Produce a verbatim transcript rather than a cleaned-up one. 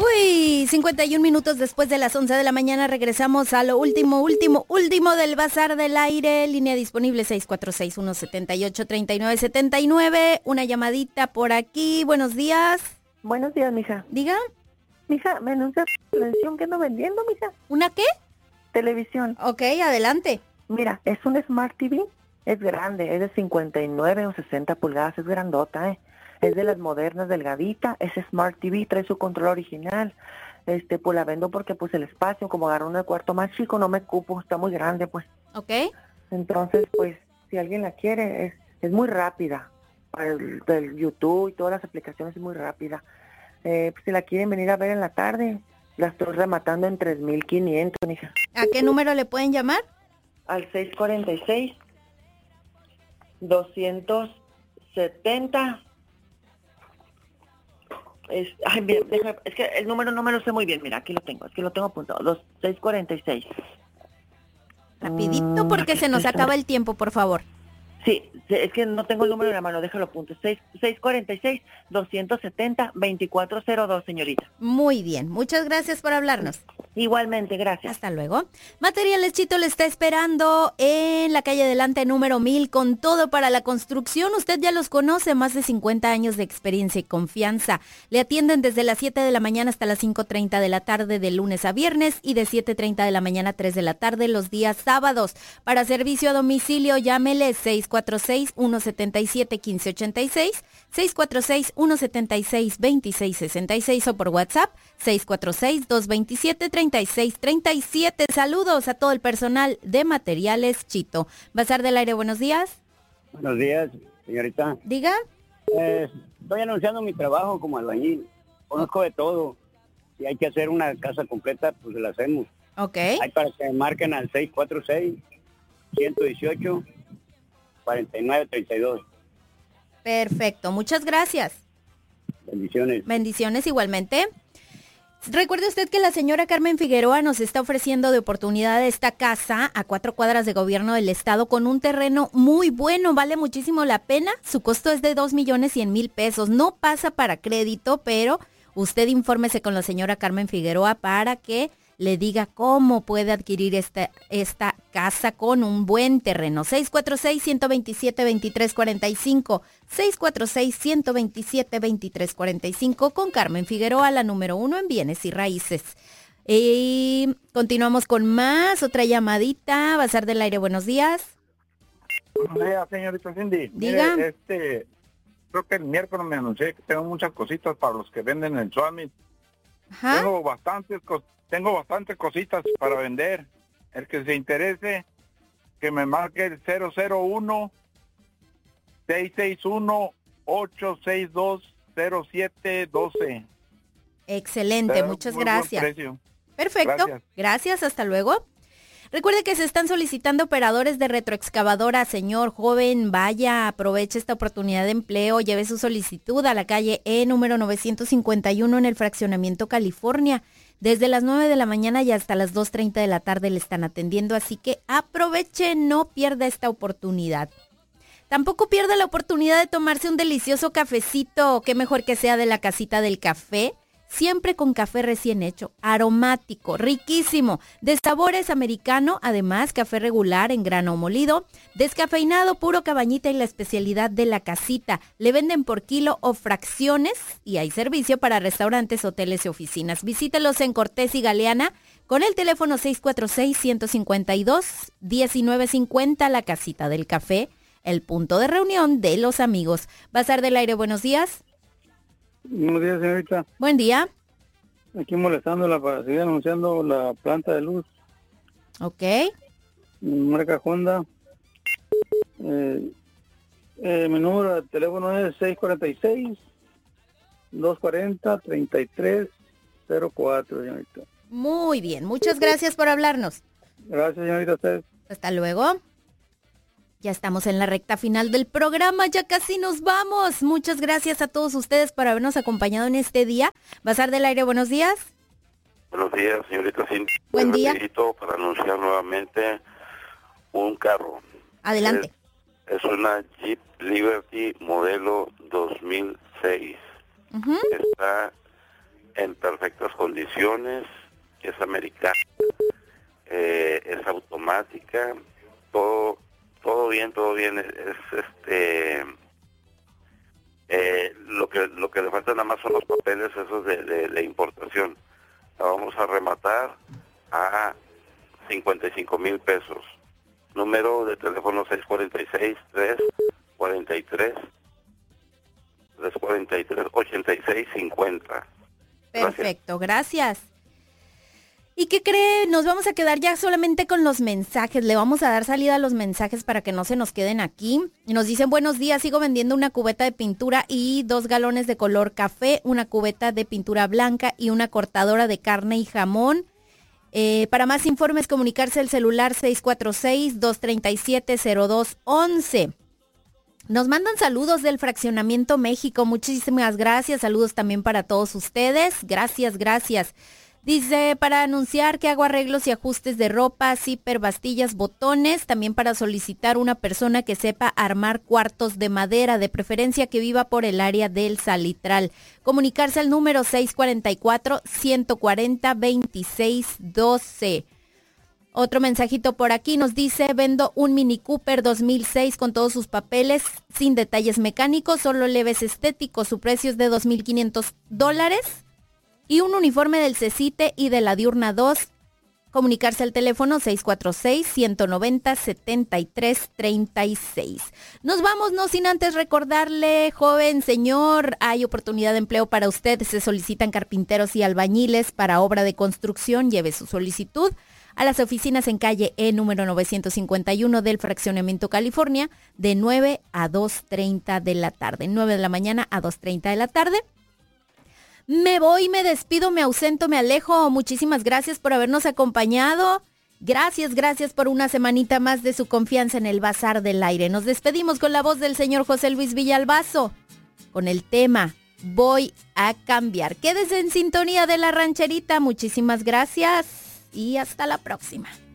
Uy, cincuenta y un minutos después de las once de la mañana regresamos a lo último, último, último del Bazar del Aire. Línea disponible seis cuatro seis, uno siete ocho, tres nueve siete nueve. Una llamadita por aquí. Buenos días. Buenos días, mija. Diga. Mija, me anuncia televisión que ando vendiendo, mija. ¿Una qué? Televisión. Ok, adelante. Mira, es un Smart T V. Es grande, es de cincuenta y nueve o sesenta pulgadas, es grandota, ¿eh? Es de las modernas, delgadita, es Smart T V, trae su control original. Este, pues la vendo porque pues el espacio, como agarró un cuarto más chico, no me cupo, está muy grande, pues. Ok. Entonces, pues, si alguien la quiere, es, es muy rápida. Para el, del YouTube y todas las aplicaciones es muy rápida. Eh, pues, si la quieren venir a ver en la tarde, la estoy rematando en tres mil quinientos, mija. ¿A qué número le pueden llamar? Al seis cuatro seis, dos setenta. Es, ay, mira, deja, es que el número no me lo sé muy bien, mira, aquí lo tengo, es que lo tengo apuntado, dos, seis cuatro seis. Rapidito porque se nos acaba el tiempo, por favor. Sí, es que no tengo el número de la mano, déjalo apunto. seis cuatro seis, dos siete cero, dos cuatro cero dos, señorita. Muy bien, muchas gracias por hablarnos. Igualmente, gracias. Hasta luego. Materiales Chito le está esperando en la calle Delante número mil con todo para la construcción. Usted ya los conoce, más de cincuenta años de experiencia y confianza. Le atienden desde las siete de la mañana hasta las cinco treinta de la tarde de lunes a viernes y de siete treinta de la mañana a tres de la tarde los días sábados. Para servicio a domicilio, llámele seis cuatro seis, uno siete siete, uno cinco ocho seis, seis cuatro seis, uno siete seis, dos seis seis seis o por WhatsApp seis cuatro seis, dos dos siete, tres seis tres siete. Saludos a todo el personal de Materiales Chito. Bazar del Aire, buenos días. Buenos días, señorita. Diga. Eh, estoy anunciando mi trabajo como albañil. Conozco de todo. Si hay que hacer una casa completa, pues la hacemos. Ok. Hay para que me marquen al seis cuatro seis, uno uno ocho, cuatro nueve tres dos. Perfecto, muchas gracias. Bendiciones. Bendiciones igualmente. Recuerde usted que la señora Carmen Figueroa nos está ofreciendo de oportunidad esta casa a cuatro cuadras de gobierno del estado con un terreno muy bueno, vale muchísimo la pena. Su costo es de dos millones cien mil pesos. No pasa para crédito, pero usted infórmese con la señora Carmen Figueroa para que le diga cómo puede adquirir esta, esta casa con un buen terreno. seis cuatro seis, uno dos siete, dos tres cuatro cinco, seis cuatro seis, uno dos siete, dos tres cuatro cinco con Carmen Figueroa, la número uno en bienes y raíces. Y continuamos con más, otra llamadita. Bazar del Aire, buenos días. Buenos días, señorita Cindy. Diga. Mire, este, creo que el miércoles me anuncié que tengo muchas cositas para los que venden en Summit. Ajá. Tengo bastantes cos- tengo bastantes cositas para vender. El que se interese, que me marque el cero cero uno, seis seis uno, ocho seis dos, cero siete uno dos. Excelente, muchas gracias. Perfecto, gracias. gracias, hasta luego. Recuerde que se están solicitando operadores de retroexcavadora. Señor joven, vaya, aproveche esta oportunidad de empleo, lleve su solicitud a la calle E número novecientos cincuenta y uno en el fraccionamiento California. Desde las nueve de la mañana y hasta las dos treinta de la tarde le están atendiendo, así que aproveche, no pierda esta oportunidad. Tampoco pierda la oportunidad de tomarse un delicioso cafecito, qué mejor que sea de la casita del café. Siempre con café recién hecho, aromático, riquísimo, de sabores americano, además café regular en grano molido, descafeinado, puro cabañita y la especialidad de la casita. Le venden por kilo o fracciones y hay servicio para restaurantes, hoteles y oficinas. Visítelos en Cortés y Galeana con el teléfono seis cuatro seis, uno cinco dos, uno nueve cinco cero, la casita del café, el punto de reunión de los amigos. Bazar del Aire, buenos días. Buenos días, señorita. Buen día. Aquí molestándola para seguir anunciando la planta de luz. Ok. Marca Honda. Eh, eh, mi número de teléfono es seis cuatro seis, dos cuatro cero, tres tres cero cuatro, señorita. Muy bien, muchas gracias por hablarnos. Gracias, señorita, a usted. Hasta luego. Ya estamos en la recta final del programa, ya casi nos vamos. Muchas gracias a todos ustedes por habernos acompañado en este día. Bazar del Aire, buenos días. Buenos días, señorita Cindy. Buen día. Necesito para anunciar nuevamente un carro. Adelante. Es, es una Jeep Liberty modelo dos mil seis. Uh-huh. Está en perfectas condiciones, es americana, eh, es automática, todo todo bien, todo bien, es, es este eh, lo que lo que le falta nada más son los papeles esos de, de, de importación. La vamos a rematar a cincuenta y cinco mil pesos. Número de teléfono seis cuatro seis, tres cuatro tres, tres cuatro tres, ocho seis cinco cero. Perfecto, gracias. ¿Y qué cree? Nos vamos a quedar ya solamente con los mensajes. Le vamos a dar salida a los mensajes para que no se nos queden aquí. Y nos dicen, buenos días, sigo vendiendo una cubeta de pintura y dos galones de color café, una cubeta de pintura blanca y una cortadora de carne y jamón. Eh, para más informes, comunicarse al celular seis cuatro seis, dos tres siete, cero dos uno uno. Nos mandan saludos del Fraccionamiento México. Muchísimas gracias. Saludos también para todos ustedes. Gracias, gracias. Dice, para anunciar que hago arreglos y ajustes de ropa, zipper, bastillas, botones, también para solicitar una persona que sepa armar cuartos de madera, de preferencia que viva por el área del Salitral. Comunicarse al número seis cuatro cuatro, uno cuatro cero, dos seis uno dos. Otro mensajito por aquí nos dice, vendo un Mini Cooper dos mil seis con todos sus papeles, sin detalles mecánicos, solo leves estéticos, su precio es de dos mil quinientos dólares. Y un uniforme del CECITE y de la Diurna dos. Comunicarse al teléfono seis cuatro seis, uno nueve cero, siete tres tres seis. Nos vamos, no sin antes recordarle, joven señor, hay oportunidad de empleo para usted. Se solicitan carpinteros y albañiles para obra de construcción. Lleve su solicitud a las oficinas en calle E número novecientos cincuenta y uno del Fraccionamiento California de nueve a dos treinta de la tarde. nueve de la mañana a dos treinta de la tarde. Me voy, me despido, me ausento, me alejo. Muchísimas gracias por habernos acompañado. Gracias, gracias por una semanita más de su confianza en el Bazar del Aire. Nos despedimos con la voz del señor José Luis Villalbazo, con el tema Voy a cambiar. Quédese en sintonía de La Rancherita. Muchísimas gracias y hasta la próxima.